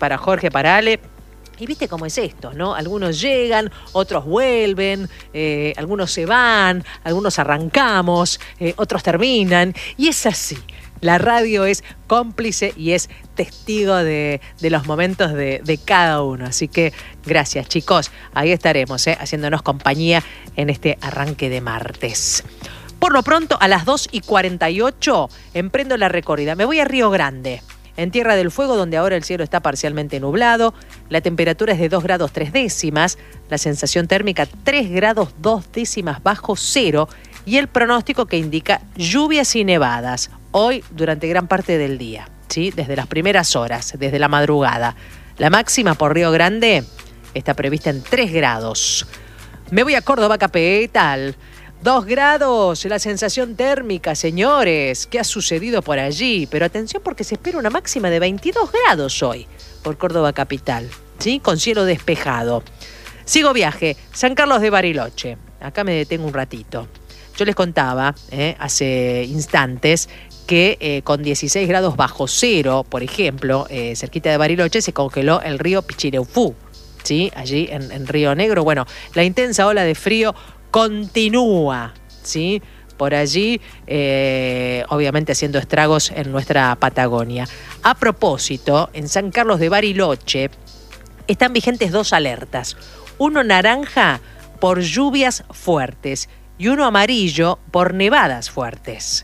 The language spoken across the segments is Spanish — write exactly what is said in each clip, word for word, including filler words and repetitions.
para Jorge, para Ale. Y viste cómo es esto, ¿no? Algunos llegan, otros vuelven, eh, algunos se van, algunos arrancamos, eh, otros terminan. Y es así. La radio es cómplice y es testigo de, de los momentos de, de cada uno. Así que gracias, chicos. Ahí estaremos, ¿eh? haciéndonos compañía en este arranque de martes. Por lo pronto, a las dos y cuarenta y ocho, emprendo la recorrida. Me voy a Río Grande, en Tierra del Fuego, donde ahora el cielo está parcialmente nublado. La temperatura es de dos grados tres décimas, la sensación térmica tres grados dos décimas bajo cero y el pronóstico que indica lluvias y nevadas hoy durante gran parte del día, ¿sí? Desde las primeras horas, desde la madrugada. La máxima por Río Grande está prevista en tres grados. Me voy a Córdoba Capital. Dos grados, la sensación térmica, señores. ¿Qué ha sucedido por allí? Pero atención porque se espera una máxima de veintidós grados hoy por Córdoba Capital, ¿sí? Con cielo despejado. Sigo viaje, San Carlos de Bariloche. Acá me detengo un ratito. Yo les contaba eh, hace instantes que eh, con dieciséis grados bajo cero, por ejemplo, eh, cerquita de Bariloche, se congeló el río Pichireufú, ¿sí? Allí en, en Río Negro. Bueno, la intensa ola de frío continúa, ¿sí? Por allí, eh, obviamente haciendo estragos en nuestra Patagonia. A propósito, en San Carlos de Bariloche están vigentes dos alertas. Uno naranja por lluvias fuertes y uno amarillo por nevadas fuertes.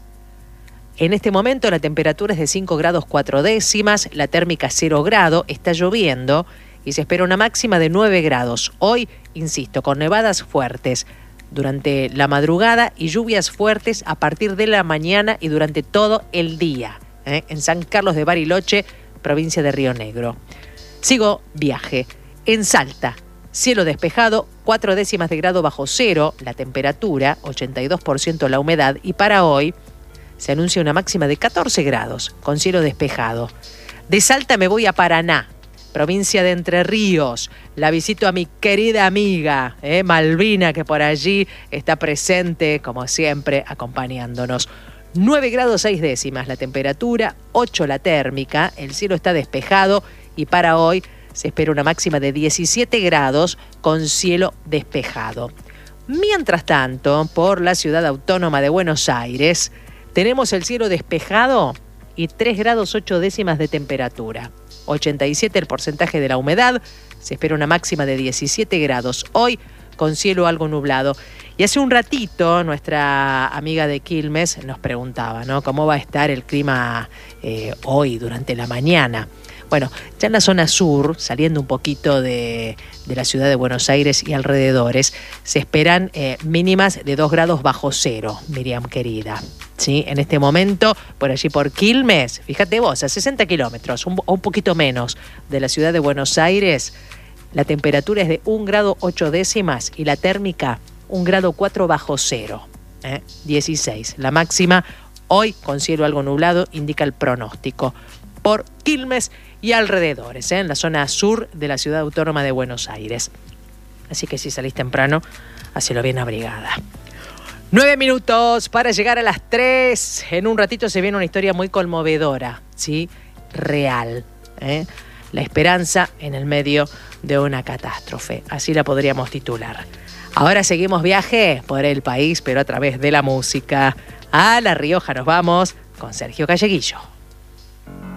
En este momento la temperatura es de cinco grados cuatro décimas, la térmica cero grado, está lloviendo y se espera una máxima de nueve grados. Hoy, insisto, con nevadas fuertes durante la madrugada y lluvias fuertes a partir de la mañana y durante todo el día, ¿eh? en San Carlos de Bariloche, provincia de Río Negro. Sigo viaje. En Salta, cielo despejado, cuatro décimas de grado bajo cero, la temperatura, ochenta y dos por ciento la humedad, y para hoy se anuncia una máxima de catorce grados, con cielo despejado. De Salta me voy a Paraná, provincia de Entre Ríos. La visito a mi querida amiga, eh, Malvina, que por allí está presente, como siempre, acompañándonos. nueve grados seis décimas la temperatura, ocho la térmica, el cielo está despejado y para hoy se espera una máxima de diecisiete grados con cielo despejado. Mientras tanto, por la ciudad autónoma de Buenos Aires, tenemos el cielo despejado y tres grados ocho décimas de temperatura. ochenta y siete el porcentaje de la humedad, se espera una máxima de diecisiete grados hoy con cielo algo nublado. Y hace un ratito nuestra amiga de Quilmes nos preguntaba, ¿no? ¿Cómo va a estar el clima eh, hoy durante la mañana? Bueno, ya en la zona sur, saliendo un poquito de, de la ciudad de Buenos Aires y alrededores, se esperan eh, mínimas de dos grados bajo cero, Miriam querida. ¿Sí? En este momento, por allí por Quilmes, fíjate vos, a sesenta kilómetros, un, un poquito menos de la ciudad de Buenos Aires, la temperatura es de un grado ocho décimas y la térmica un grado cuatro bajo cero, ¿eh? dieciséis. La máxima hoy con cielo algo nublado indica el pronóstico por Quilmes y alrededores, ¿eh? en la zona sur de la ciudad autónoma de Buenos Aires. Así que si salís temprano, hacelo bien abrigada. Nueve minutos para llegar a las tres. En un ratito se viene una historia muy conmovedora, ¿sí? Real, ¿eh? La esperanza en el medio de una catástrofe. Así la podríamos titular. Ahora seguimos viaje por el país, pero a través de la música. A La Rioja nos vamos con Sergio Calleguillo.